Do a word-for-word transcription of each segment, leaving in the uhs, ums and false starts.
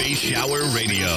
Space Shower Radio.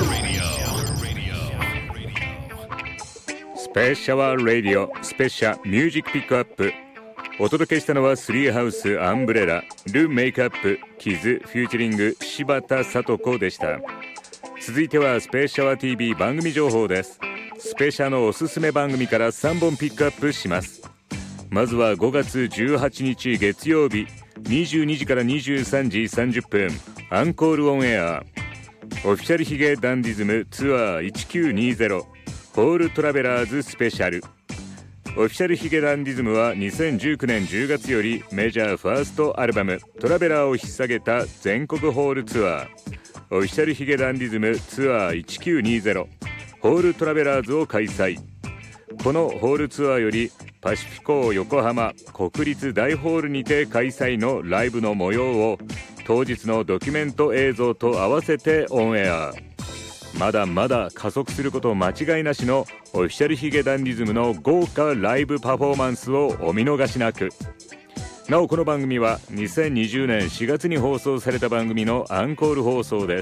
スペーシャワーラディオスペシャミュージックピックアップ。お届けしたのはスリーハウスアンブレラルメイクアップキズフューチャリング柴田聡子でした。続いてはスペーシャワー ティービー 番組情報です。スペシャのおすすめ番組からさんぼんピックアップします。まずはごがつじゅうはちにち月曜日にじゅうにじからにじゅうさんじさんじゅっぷんアンコールオンエアオフィシャルヒゲダンディズムツアーせんきゅうひゃくにじゅうホールトラベラーズスペシャル。オフィシャルヒゲダンディズムはにせんじゅうきゅうねんじゅうがつよりメジャーファーストアルバムトラベラーを引っ提げた全国ホールツアーオフィシャルヒゲダンディズムツアーせんきゅうひゃくにじゅうホールトラベラーズを開催。このホールツアーよりパシフィコ横浜国立大ホールにて開催のライブの模様を当日のドキュメント映像と合わせてオンエア。まだまだ加速すること間違いなしのオフィシャルヒゲダンディズムの豪華ライブパフォーマンスをお見逃しなく。なおこの番組はにせんにじゅうねんしがつに放送された番組のアンコール放送です。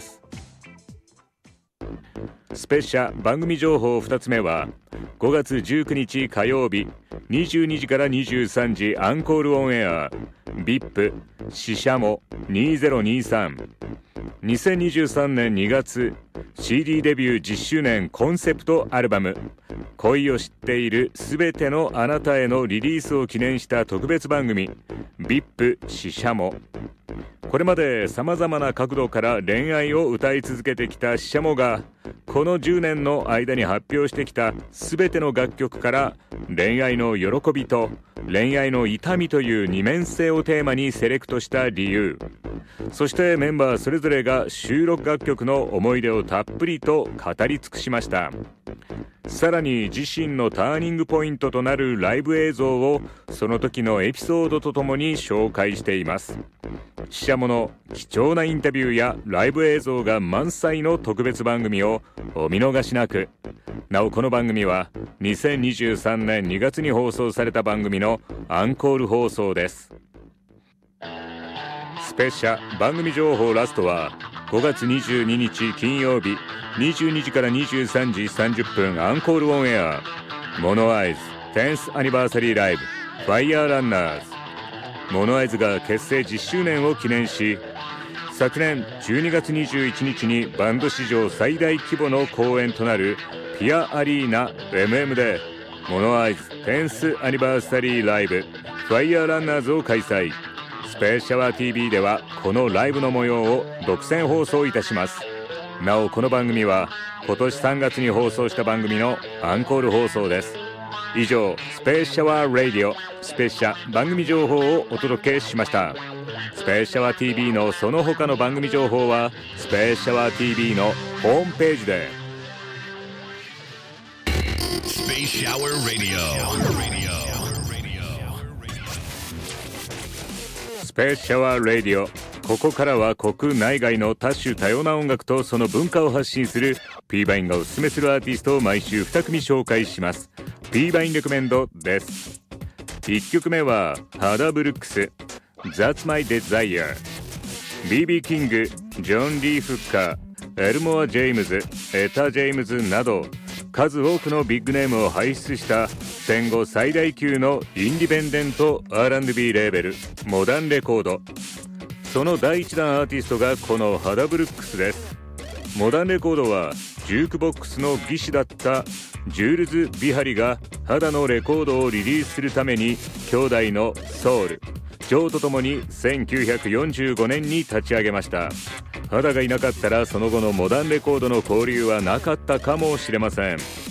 スペシャ番組情報ふたつめはごがつじゅうくにち火曜日にじゅうにじからにじゅうさんじアンコールオンエア ブイアイピー シシャモにせんにじゅうさん。にせんにじゅうさんねんにがつ シーディー デビューじゅっしゅうねんコンセプトアルバム恋を知っているすべてのあなたへのリリースを記念した特別番組 ブイアイピー シシャモ。これまでさまざまな角度から恋愛を歌い続けてきたシシャモがこのじゅうねんの間に発表してきたすべての楽曲から恋愛の喜びと恋愛の痛みという二面性をテーマにセレクトした理由、そしてメンバーそれぞれが収録楽曲の思い出をたっぷりと語り尽くしました。さらに自身のターニングポイントとなるライブ映像をその時のエピソードとともに紹介しています。シシャモの貴重なインタビューやライブ映像が満載の特別番組をお見逃しなく。なおこの番組はにせんにじゅうさんねんにがつに放送された番組のアンコール放送です。スペシャ番組情報ラストはごがつにじゅうににち金曜日にじゅうにじからにじゅうさんじさんじゅっぷんアンコールオンエアモノアイズテンスアニバーサリーライブファイヤーランナーズ。モノアイズが結成じゅっしゅうねんを記念し昨年じゅうにがつにじゅういちにちにバンド史上最大規模の公演となるピアアリーナ エムエム でモノアイズテンスアニバーサリーライブファイヤーランナーズを開催。スペーシャワー ティービー ではこのライブの模様を独占放送いたします。なおこの番組は今年さんがつに放送した番組のアンコール放送です。以上スペーシャワーラディオスペシャ番組情報をお届けしました。スペーシャワー ティービー のその他の番組情報はスペーシャワー ティービー のホームページで。 Space Shower Radio. スペーシャワーラディオ。ここからは国内外の多種多様な音楽とその文化を発信する P バインがおすすめするアーティストを毎週に組紹介します。 P バインレコメンドです。いっきょくめはハダ・ブルックス That's My Desire。 ビービー キング、ジョン・リー・フッカー、エルモア・ジェームズ、エタ・ジェームズなど数多くのビッグネームを輩出した戦後最大級のインディペンデント アールアンドビー レーベルモダンレコード。その第一弾アーティストがこのハダ・ブルックスです。モダンレコードはジュークボックスの技師だったジュールズ・ビハリがハダのレコードをリリースするために兄弟のソウル、ジョーとともにせんきゅうひゃくよんじゅうごねんに立ち上げました。ハダがいなかったらその後のモダンレコードの交流はなかったかもしれません。